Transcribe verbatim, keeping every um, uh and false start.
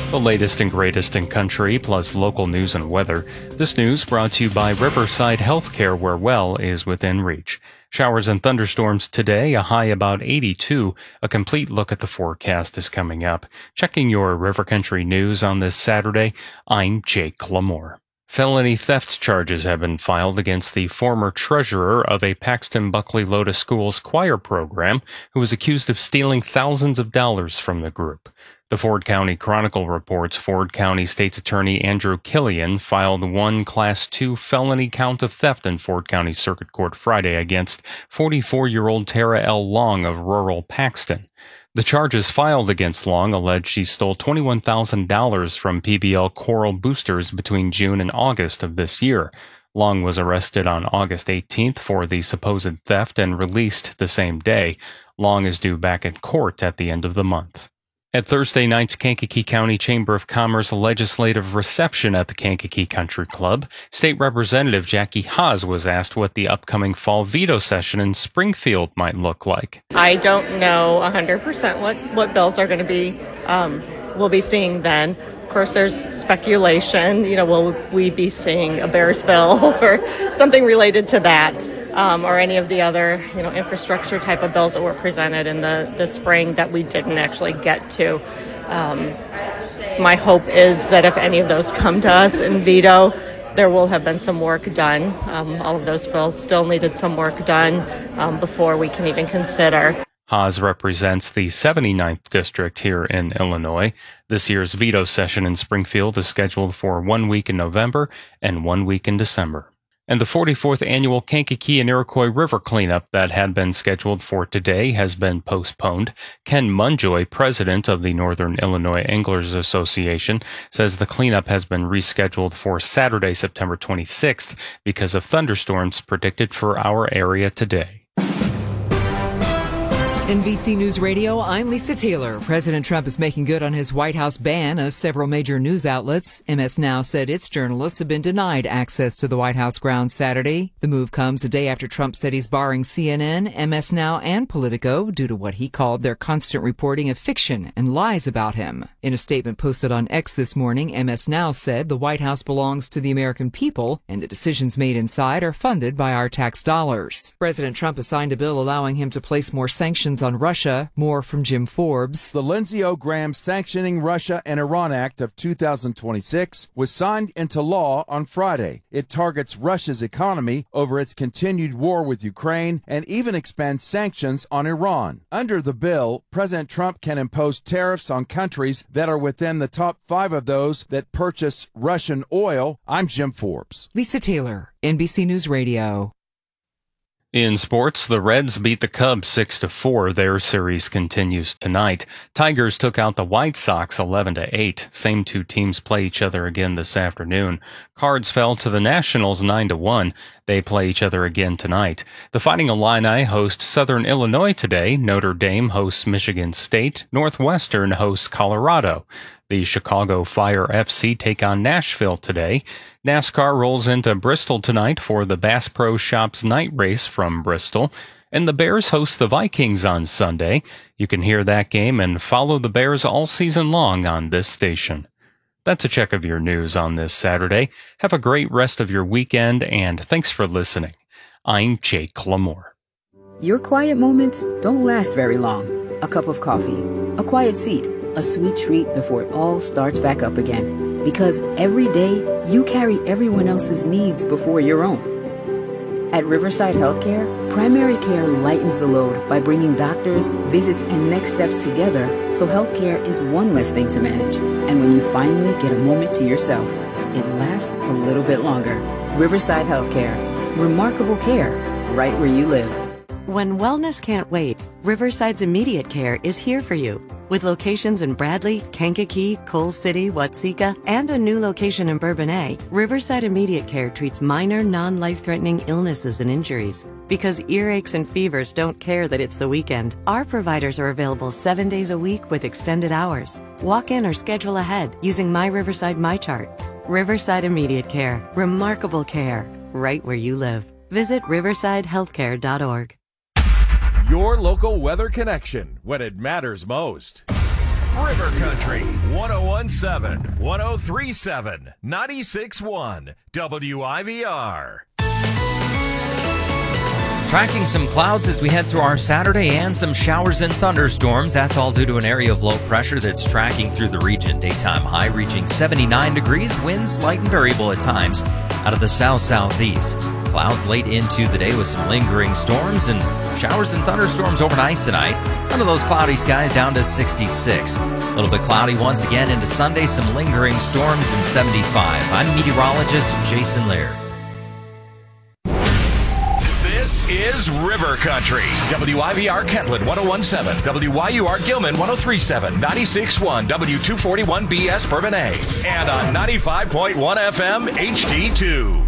The latest and greatest in country, plus local news and weather. This news brought to you by Riverside Healthcare, where well is within reach. Showers and thunderstorms today, a high about eighty-two. A complete look at the forecast is coming up. Checking your River Country news on this Saturday, I'm Jake Lamore. Felony theft charges have been filed against the former treasurer of a Paxton Buckley Lotus Schools choir program who was accused of stealing thousands of dollars from the group. The Ford County Chronicle reports Ford County State's Attorney Andrew Killian filed one Class two felony count of theft in Ford County Circuit Court Friday against forty-four-year-old Tara L. Long of rural Paxton. The charges filed against Long allege she stole twenty-one thousand dollars from P B L Choral Boosters between June and August of this year. Long was arrested on August eighteenth for the supposed theft and released the same day. Long is due back in court at the end of the month. At Thursday night's Kankakee County Chamber of Commerce legislative reception at the Kankakee Country Club, State Representative Jackie Haas was asked what the upcoming fall veto session in Springfield might look like. I don't know one hundred percent what, what bills are going to be, um, we'll be seeing then. Of course, there's speculation, you know, will we be seeing a Bears bill or something related to that? Um, or any of the other, you know, infrastructure type of bills that were presented in the, the spring that we didn't actually get to. Um, my hope is that if any of those come to us in veto, there will have been some work done. Um, all of those bills still needed some work done um, before we can even consider. Haas represents the seventy-ninth district here in Illinois. This year's veto session in Springfield is scheduled for one week in November and one week in December. And the forty-fourth annual Kankakee and Iroquois River cleanup that had been scheduled for today has been postponed. Ken Munjoy, president of the Northern Illinois Anglers Association, says the cleanup has been rescheduled for Saturday, September twenty-sixth, because of thunderstorms predicted for our area today. N B C News Radio, I'm Lisa Taylor. President Trump is making good on his White House ban of several major news outlets. M S Now said its journalists have been denied access to the White House grounds Saturday. The move comes a day after Trump said he's barring C N N, M S Now, and Politico due to what he called their constant reporting of fiction and lies about him. In a statement posted on X this morning, M S Now said the White House belongs to the American people and the decisions made inside are funded by our tax dollars. President Trump has signed a bill allowing him to place more sanctions on Russia. More from Jim Forbes. The Lindsey O. Graham Sanctioning Russia and Iran Act of two thousand twenty-six was signed into law on Friday. It targets Russia's economy over its continued war with Ukraine and even expands sanctions on Iran. Under the bill, President Trump can impose tariffs on countries that are within the top five of those that purchase Russian oil. I'm Jim Forbes. Lisa Taylor, N B C News Radio. In sports, the Reds beat the Cubs six to four. Their series continues tonight. Tigers took out the White Sox eleven to eight. Same two teams play each other again this afternoon. Cards fell to the Nationals nine to one. They play each other again tonight. The Fighting Illini host Southern Illinois today. Notre Dame hosts Michigan State. Northwestern hosts Colorado. The Chicago Fire F C take on Nashville today. NASCAR rolls into Bristol tonight for the Bass Pro Shops night race from Bristol. And the Bears host the Vikings on Sunday. You can hear that game and follow the Bears all season long on this station. That's a check of your news on this Saturday. Have a great rest of your weekend, and thanks for listening. I'm Jake Lamore. Your quiet moments don't last very long. A cup of coffee, a quiet seat, a sweet treat before it all starts back up again. Because every day, you carry everyone else's needs before your own. At Riverside Healthcare, primary care lightens the load by bringing doctors, visits, and next steps together so healthcare is one less thing to manage. And when you finally get a moment to yourself, it lasts a little bit longer. Riverside Healthcare. Remarkable care right where you live. When wellness can't wait, Riverside's Immediate Care is here for you. With locations in Bradley, Kankakee, Coal City, Watseka, and a new location in Bourbonnais, Riverside Immediate Care treats minor, non-life-threatening illnesses and injuries. Because earaches and fevers don't care that it's the weekend, our providers are available seven days a week with extended hours. Walk in or schedule ahead using My Riverside MyChart. Riverside Immediate Care. Remarkable care right where you live. Visit riverside healthcare dot org. Your local weather connection when it matters most. River Country, one oh one point seven, one oh three point seven, ninety-six point one, W I V R. Tracking some clouds as we head through our Saturday and some showers and thunderstorms. That's all due to an area of low pressure that's tracking through the region. Daytime high reaching seventy-nine degrees, winds light and variable at times out of the south-southeast. Clouds late into the day with some lingering storms and showers and thunderstorms overnight tonight. None of those cloudy skies down to sixty-six. A little bit cloudy once again into Sunday, some lingering storms in seventy-five. I'm meteorologist Jason Laird. This is River Country. W I V R Kentland one oh one point seven, W Y U R Gilman one oh three point seven, ninety-six point one, W two forty-one B S Bourbonnais, and on ninety-five point one F M H D two.